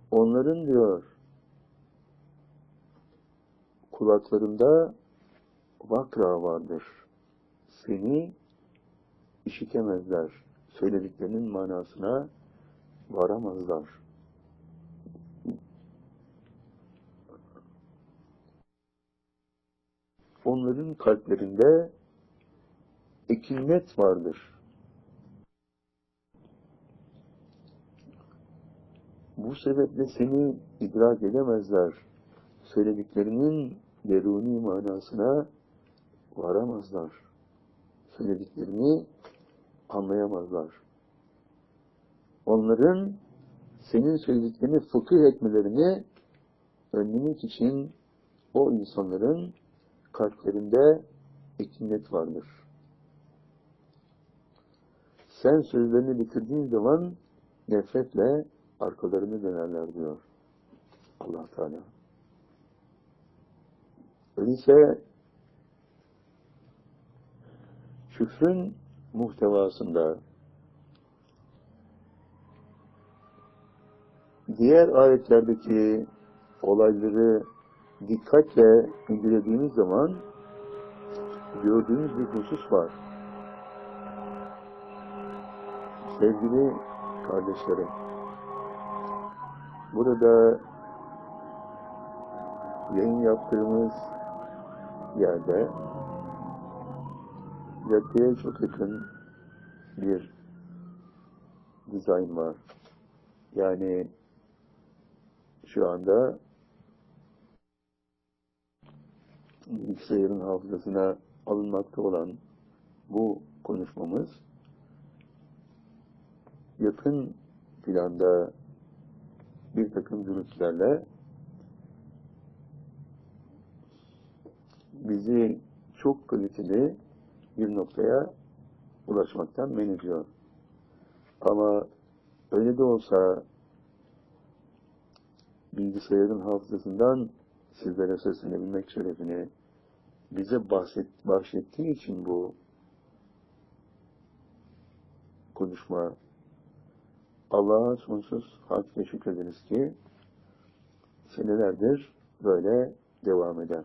Onların diyor kulaklarında vakra vardır. Seni işitemezler. Söylediklerinin manasına varamazlar. Onların kalplerinde ekinnet vardır. Bu sebeple seni idrak edemezler. Söylediklerinin deruni manasına varamazlar. Söylediklerini anlayamazlar. Onların senin söylediklerini fıkıh etmelerini önlemek için o insanların kalplerinde ekinnet vardır. Sen sözlerini bitirdiğin zaman nefretle arkalarını dönerler diyor Allah Teala. Öyleyse küfrün muhtevasında diğer ayetlerdeki olayları dikkatle incelediğimiz zaman gördüğümüz bir husus var. Sevgili kardeşlerim, burada yayın yaptığımız yerde caddeye çok yakın bir dizayn var. Yani şu anda bilgisayarın hafızasına alınmakta olan bu konuşmamız yakın planda bir takım gürültülerle bizi çok kaliteli bir noktaya ulaşmaktan men ediyor. Ama öyle de olsa bilgisayarın hafızasından sizlere seslenebilmek şerefini bize bahşettiği için bu konuşma Allah'a sonsuz hamd ve şükrederiz ki senelerdir böyle devam eder.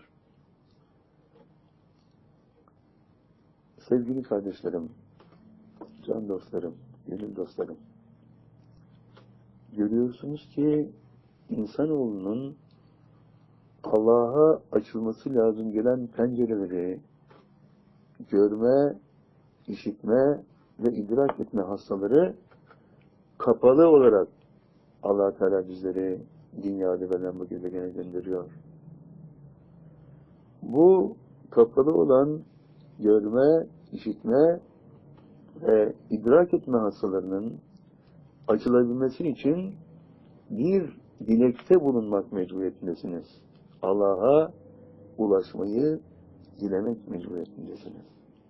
Sevgili kardeşlerim, can dostlarım, gönül dostlarım, görüyorsunuz ki insanoğlunun Allah'a açılması lazım gelen pencereleri görme, işitme ve idrak etme hastaları kapalı olarak Allah Teala bizleri dünyada verilen bu gezegene gönderiyor. Bu kapalı olan görme, işitme ve idrak etme hastalarının açılabilmesi için bir dilekte bulunmak mecburiyetindesiniz. Allah'a ulaşmayı dilemek mecburiyetindesiniz.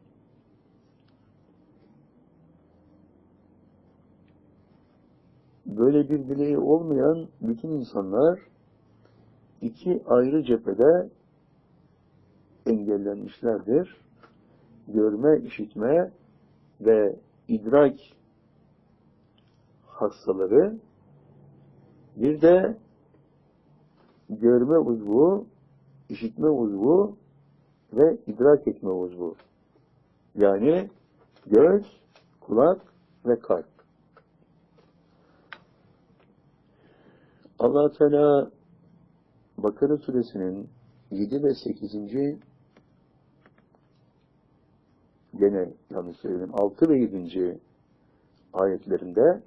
Böyle bir dileği olmayan bütün insanlar iki ayrı cephede engellenmişlerdir. Görme, işitme ve idrak hastaları, bir de görme uzvu, işitme uzvu ve idrak etme uzvu. Yani göz, kulak ve kalp. Allah Teala Bakara suresinin 7 ve 8. gene yanlış söyledim 6 ve 7. ayetlerinde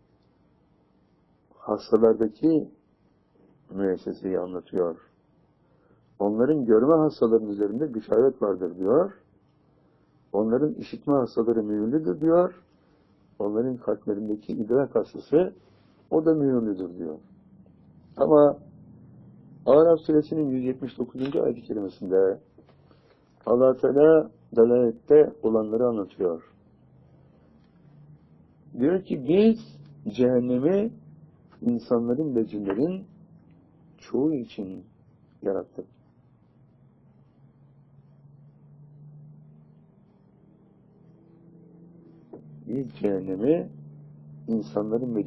hastalardaki müesseseyi anlatıyor. Onların görme hastalarının üzerinde bişaret vardır diyor. Onların işitme hastaları mühürlüdür diyor. Onların kalplerindeki idrak hastası o da mühürlüdür diyor. Ama Araf suresinin 179. ayet-i kerimesinde Allah Teala dalalette olanları anlatıyor. Diyor ki biz cehennemi insanların ve cinlerin çoğu için yarattık. Biz cehennemi insanların ve